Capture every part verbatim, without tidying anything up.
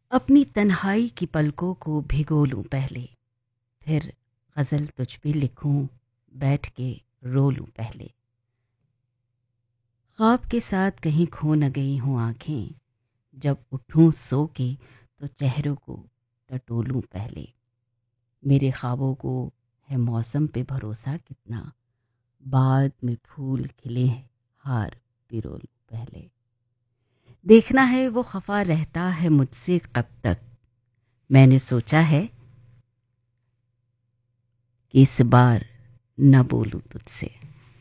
अपनी तन्हाई की पलकों को भिगो लूं पहले, फिर गज़ल तुझ पे लिखूं, बैठ के रो लूं पहले। ख्वाब के साथ कहीं खो न गई हूँ आंखें, जब उठूं सो के तो चेहरों को टटोलूं पहले। मेरे ख्वाबों को है मौसम पे भरोसा कितना, बाद में फूल खिले हैं हार पिरो लूं पहले। देखना है वो खफा रहता है मुझसे कब तक, मैंने सोचा है कि इस बार न बोलूं तुझसे।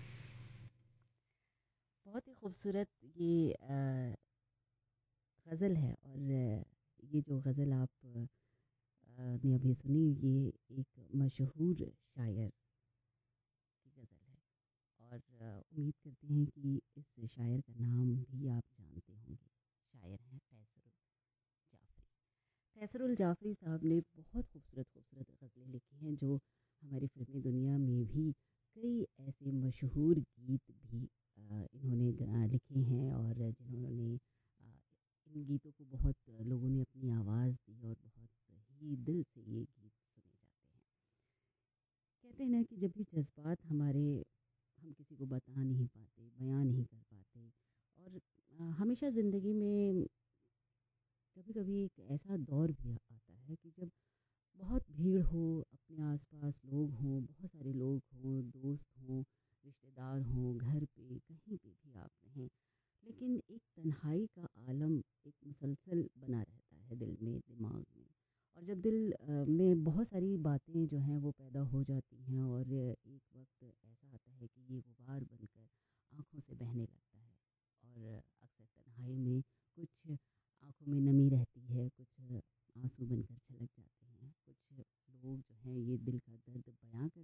बहुत ही खूबसूरत ये अ, गज़ल है। और अ, ये जो गज़ल आप अ, ने अभी सुनी, ये एक मशहूर शायर की गज़ल है। और अ, उम्मीद करते हैं कि इस शायर का नाम भी आप जानते होंगे। शायर हैं फैसरुल जाफ़री। फैसरुल जाफ़री साहब ने बहुत खूबसूरत खूबसूरत गज़लें लिखी हैं, जो हमारी फ़िल्मी दुनिया में भी कई ऐसे मशहूर गीत भी अ, इन्होंने गा लिखे हैं, और जिन्होंने अ, इन गीतों को बहुत लोगों ने अपनी आवाज़ दी, और बहुत ही दिल से ये गीत सुने जाते हैं। कहते हैं ना कि जब भी जज़्बात हमारे, हम किसी को बता नहीं पाते, बयाँ नहीं कर पाते, और अ, हमेशा ज़िंदगी में कभी कभी एक ऐसा दौर भी आता है कि जब बहुत भीड़ हो, अपने आसपास लोग हों, बहुत सारे लोग हों, दोस्त हों, रिश्तेदार हों, घर पे कहीं पे भी आप रहें, लेकिन एक तन्हाई का आलम एक मुसलसल बना रहता है दिल में, दिमाग में। और जब दिल अ, में बहुत सारी बातें जो हैं वो पैदा हो जाती हैं, और एक वक्त ऐसा आता है कि ये गुबार बनकर आँखों से बहने लगता है। और अक्सर तन्हाई में कुछ आँखों में नमी रहती है, कुछ आंसू बनकर छलक जाते हैं, कुछ लोग जो हैं ये दिल का दर्द बयां